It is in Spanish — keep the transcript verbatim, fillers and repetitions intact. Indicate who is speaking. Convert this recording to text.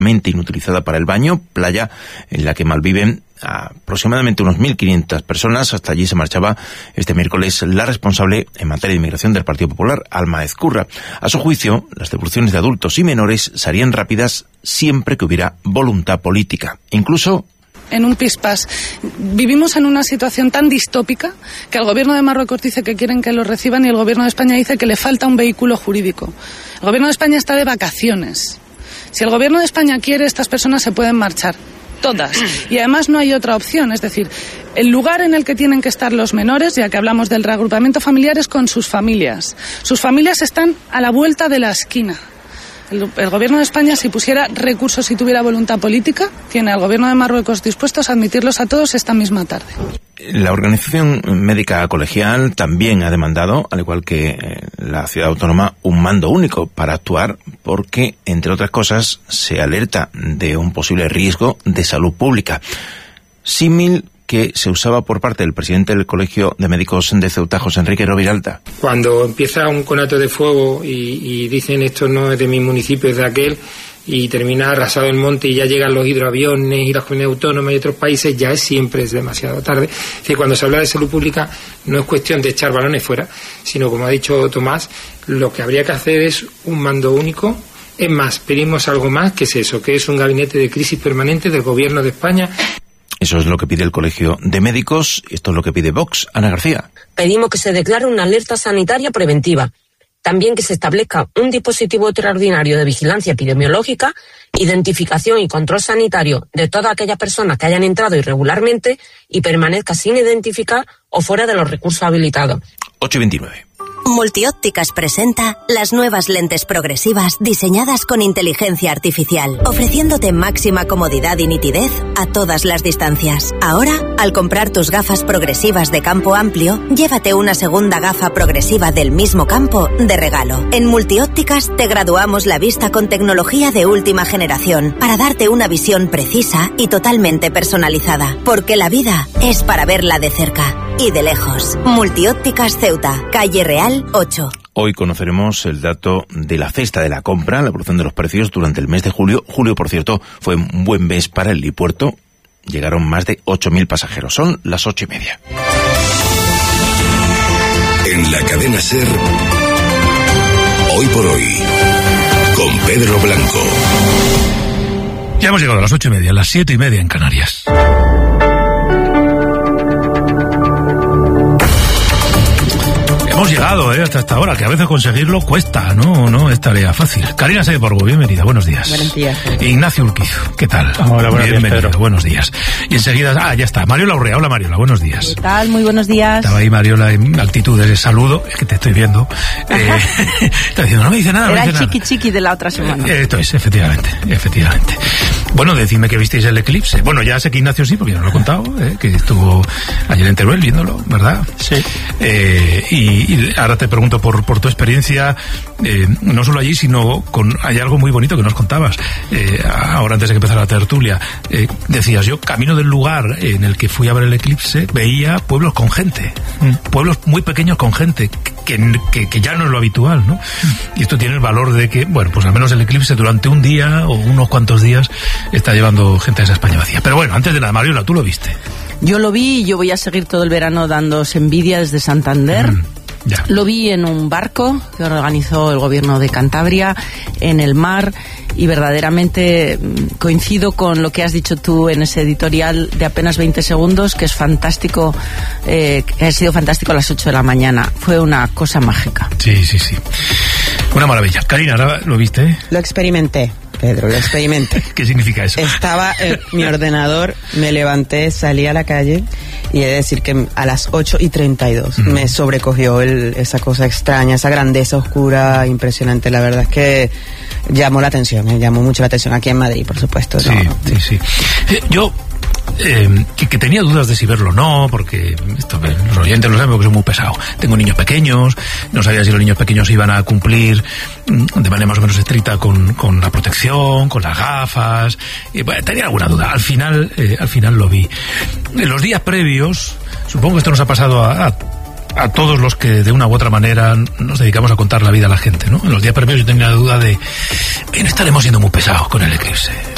Speaker 1: inutilizada para el baño, playa en la que malviven aproximadamente unos mil quinientas personas. Hasta allí se marchaba este miércoles la responsable en materia de inmigración del Partido Popular, Alma Ezcurra. A su juicio, las devoluciones de adultos y menores serían rápidas siempre que hubiera voluntad política. Incluso
Speaker 2: en un pispás. Vivimos en una situación tan distópica que el gobierno de Marruecos dice que quieren que los reciban y el gobierno de España dice que le falta un vehículo jurídico. El gobierno de España está de vacaciones. Si el gobierno de España quiere, estas personas se pueden marchar. Todas. Y además no hay otra opción. Es decir, el lugar en el que tienen que estar los menores, ya que hablamos del reagrupamiento familiar, es con sus familias. Sus familias están a la vuelta de la esquina. El, el gobierno de España, si pusiera recursos y tuviera voluntad política, tiene al gobierno de Marruecos dispuestos a admitirlos a todos esta misma tarde.
Speaker 1: La Organización Médica Colegial también ha demandado, al igual que la Ciudad Autónoma, un mando único para actuar porque, entre otras cosas, se alerta de un posible riesgo de salud pública. Símil que se usaba por parte del presidente del Colegio de Médicos de Ceuta, José Enrique Roviralta.
Speaker 3: Cuando empieza un conato de fuego y, y dicen esto no es de mi municipio, es de aquel, y termina arrasado el monte y ya llegan los hidroaviones y las comunidades autónomas y otros países, ya es siempre es demasiado tarde. Es decir, cuando se habla de salud pública no es cuestión de echar balones fuera, sino, como ha dicho Tomás, lo que habría que hacer es un mando único. Es más, pedimos algo más, que es eso, que es un gabinete de crisis permanente del Gobierno de España.
Speaker 1: Eso es lo que pide el Colegio de Médicos, esto es lo que pide Vox. Ana García.
Speaker 4: Pedimos que se declare una alerta sanitaria preventiva. También que se establezca un dispositivo extraordinario de vigilancia epidemiológica, identificación y control sanitario de todas aquellas personas que hayan entrado irregularmente y permanezca sin identificar o fuera de los recursos habilitados.
Speaker 1: ocho y veintinueve.
Speaker 5: Multiópticas presenta las nuevas lentes progresivas diseñadas con inteligencia artificial, ofreciéndote máxima comodidad y nitidez a todas las distancias. Ahora, al comprar tus gafas progresivas de campo amplio, llévate una segunda gafa progresiva del mismo campo de regalo. En Multiópticas te graduamos la vista con tecnología de última generación para darte una visión precisa y totalmente personalizada, porque la vida es para verla de cerca y de lejos. Multiópticas Ceuta, calle Real ocho.
Speaker 1: Hoy conoceremos el dato de la cesta de la compra, la evolución de los precios durante el mes de julio. Julio, por cierto, fue un buen mes para el helipuerto. Llegaron más de ocho mil pasajeros. Son las ocho y media.
Speaker 6: En la cadena SER, hoy por hoy, con Pedro Blanco.
Speaker 7: Ya hemos llegado a las ocho y media, las siete y media en Canarias. Hemos llegado eh, hasta esta hora, que a veces conseguirlo cuesta, no no es tarea fácil. Karina Saiborgo, bienvenida, buenos días.
Speaker 8: Buenos días. Pedro.
Speaker 7: Ignacio Urquiz, ¿qué tal?
Speaker 8: Hola, buenos
Speaker 7: bienvenido,
Speaker 8: días, Pedro.
Speaker 7: Buenos días. Y enseguida, ah, ya está, Mariola Urrea, hola Mariola, buenos días.
Speaker 8: ¿Qué tal? Muy buenos días.
Speaker 7: Estaba ahí Mariola en actitudes de saludo, es que te estoy viendo. Eh, está diciendo, no me dice nada, no
Speaker 8: Era
Speaker 7: me dice
Speaker 8: el chiqui
Speaker 7: nada.
Speaker 8: chiqui de la otra semana.
Speaker 7: Eh, esto es, efectivamente, efectivamente. Bueno, decidme que visteis el eclipse. Bueno, ya sé que Ignacio sí, porque ya lo he contado, eh, que estuvo ayer en Teruel viéndolo, ¿verdad?
Speaker 8: Sí.
Speaker 7: Eh, y, y ahora te pregunto por, por tu experiencia, eh, no solo allí, sino con hay algo muy bonito que nos contabas. Eh, ahora, antes de que empezara la tertulia, eh, decías, yo camino del lugar en el que fui a ver el eclipse, veía pueblos con gente, mm. pueblos muy pequeños con gente, que, que, que ya no es lo habitual, ¿no? Mm. Y esto tiene el valor de que, bueno, pues al menos el eclipse durante un día o unos cuantos días está llevando gente a esa España vacía. Pero bueno, antes de nada, Mariola, tú lo viste.
Speaker 8: Yo lo vi y yo voy a seguir todo el verano dándoos envidia desde Santander. Mm. Ya. Lo vi en un barco que organizó el gobierno de Cantabria, en el mar, y verdaderamente coincido con lo que has dicho tú en ese editorial de apenas veinte segundos, que es fantástico, eh, que ha sido fantástico a las ocho de la mañana. Fue una cosa mágica.
Speaker 7: Sí, sí, sí. Una maravilla. Karina, ¿lo viste?
Speaker 9: Lo experimenté. Pedro, lo experimenté.
Speaker 7: ¿Qué significa eso?
Speaker 9: Estaba en mi ordenador, me levanté, salí a la calle y he de decir que a las ocho y treinta y dos mm. me sobrecogió el, esa cosa extraña, esa grandeza oscura, impresionante. La verdad es que llamó la atención, me llamó mucho la atención aquí en Madrid, por supuesto.
Speaker 7: Sí,
Speaker 9: no,
Speaker 7: sí, sí. Eh, yo... Eh, que, que tenía dudas de si verlo o no, porque esto, los oyentes lo saben porque soy muy pesado. Tengo niños pequeños, no sabía si los niños pequeños iban a cumplir de manera más o menos estricta con, con la protección, con las gafas. Y, bueno, tenía alguna duda. Al final, eh, al final lo vi. En los días previos, supongo que esto nos ha pasado a, a a todos los que de una u otra manera nos dedicamos a contar la vida a la gente, ¿no? En los días previos yo tenía la duda de, ¿no estaremos siendo muy pesados con el eclipse?